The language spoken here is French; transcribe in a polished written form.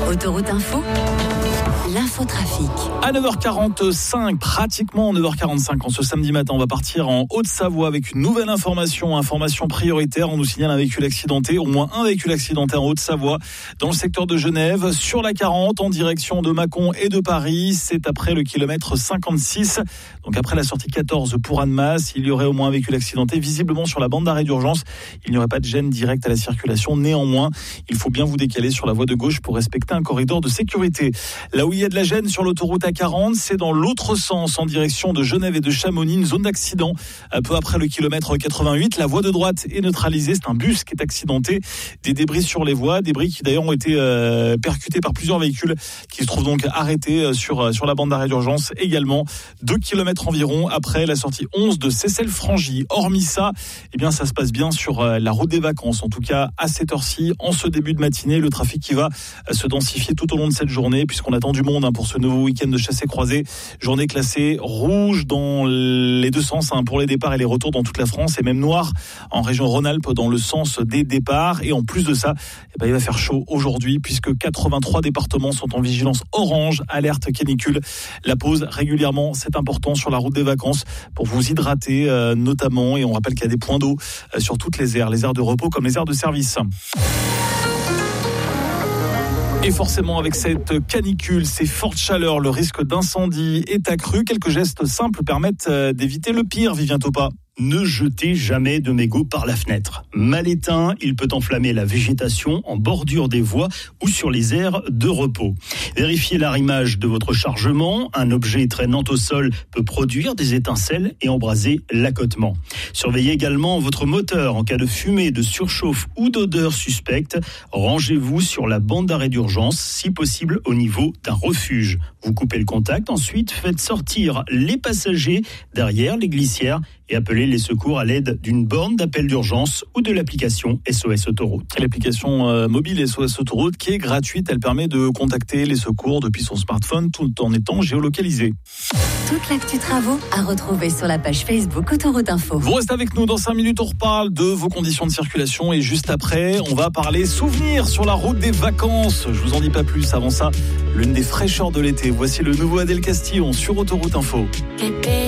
Autoroute Info, l'infotrafic. À 9h45, pratiquement 9h45, en ce samedi matin, on va partir en Haute-Savoie avec une nouvelle information prioritaire. On nous signale un véhicule accidenté, au moins un véhicule accidenté en Haute-Savoie, dans le secteur de Genève, sur la 40, en direction de Mâcon et de Paris. C'est après le kilomètre 56, donc après la sortie 14 pour Annemasse. Il y aurait au moins un véhicule accidenté, visiblement sur la bande d'arrêt d'urgence. Il n'y aurait pas de gêne directe à la circulation. Néanmoins, il faut bien vous décaler sur la voie de gauche pour respecter un corridor de sécurité. Là où il y a de la gêne sur l'autoroute A40, c'est dans l'autre sens, en direction de Genève et de Chamonix, une zone d'accident. Peu après le kilomètre 88, la voie de droite est neutralisée. C'est un bus qui est accidenté. Des débris sur les voies, débris qui d'ailleurs ont été percutés par plusieurs véhicules qui se trouvent donc arrêtés sur la bande d'arrêt d'urgence également. 2 kilomètres environ après la sortie 11 de Seyssel-Frangy. Hormis ça, eh bien ça se passe bien sur la route des vacances. En tout cas, à cette heure-ci, en ce début de matinée, le trafic qui va se densifier tout au long de cette journée, puisqu'on attend du monde pour ce nouveau week-end de chassé-croisé. Journée classée rouge dans les deux sens pour les départs et les retours dans toute la France, et même noir en région Rhône-Alpes dans le sens des départs. Et en plus de ça, il va faire chaud aujourd'hui, puisque 83 départements sont en vigilance orange, alerte canicule. La pause régulièrement, c'est important sur la route des vacances pour vous hydrater notamment. Et on rappelle qu'il y a des points d'eau sur toutes les aires de repos comme les aires de service. Et forcément, avec cette canicule, ces fortes chaleurs, le risque d'incendie est accru. Quelques gestes simples permettent d'éviter le pire, Vivien Topa. Ne jetez jamais de mégots par la fenêtre. Mal éteint, il peut enflammer la végétation en bordure des voies ou sur les aires de repos. Vérifiez l'arrimage de votre chargement. Un objet traînant au sol peut produire des étincelles et embraser l'accotement. Surveillez également votre moteur en cas de fumée, de surchauffe ou d'odeur suspecte. Rangez-vous sur la bande d'arrêt d'urgence, si possible au niveau d'un refuge. Vous coupez le contact, ensuite faites sortir les passagers derrière les glissières et appelez les secours à l'aide d'une borne d'appel d'urgence ou de l'application SOS Autoroute. L'application mobile SOS Autoroute qui est gratuite, elle permet de contacter les secours depuis son smartphone tout en étant géolocalisé. Toute l'actu travaux à retrouver sur la page Facebook Autoroute Info. Vous restez avec nous dans 5 minutes, on reparle de vos conditions de circulation et juste après, on va parler souvenirs sur la route des vacances. Je vous en dis pas plus, avant ça, l'une des fraîcheurs de l'été. Voici le nouveau Adèle Castillon sur Autoroute Info.